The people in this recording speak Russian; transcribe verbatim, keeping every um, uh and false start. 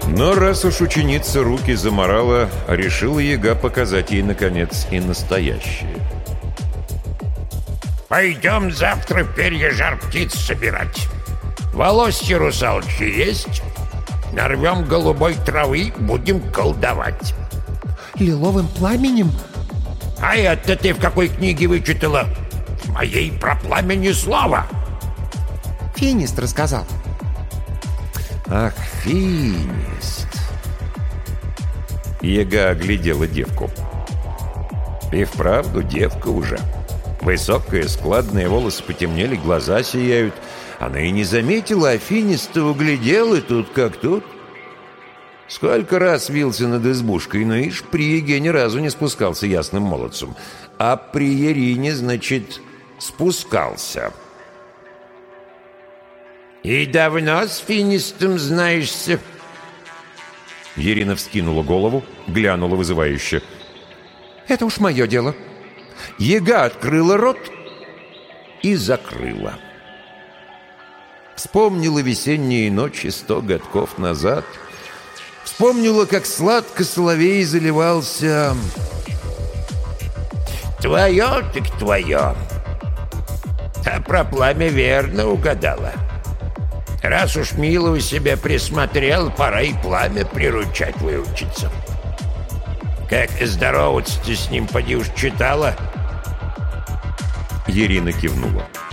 Но раз уж ученица руки заморала, решила яга показать ей, наконец, и настоящее. Пойдем завтра перья жар птиц собирать. Волосья русалочки есть? Нарвем голубой травы, будем колдовать. Лиловым пламенем? А это ты в какой книге вычитала? В моей про пламя ни слова. Финист рассказал. Ах, Финист. Яга оглядела девку. И вправду девка уже. Высокая, складные волосы потемнели, глаза сияют. Она и не заметила, а Финиста углядел, и тут как тут. Сколько раз вился над избушкой, но ишь при Яге ни разу не спускался ясным молодцем. А при Ярине, значит, спускался. И давно с Финистом знаешься? Ярина вскинула голову, глянула вызывающе. Это уж мое дело. Яга открыла рот и закрыла. Вспомнила весенние ночи сто годков назад. Вспомнила, как сладко соловей заливался. Твое так твое. А про пламя верно угадала. Раз уж мило у себя присмотрел, пора и пламя приручать выучиться. Как здороваться ты с ним, поди уж читала? Ярина кивнула.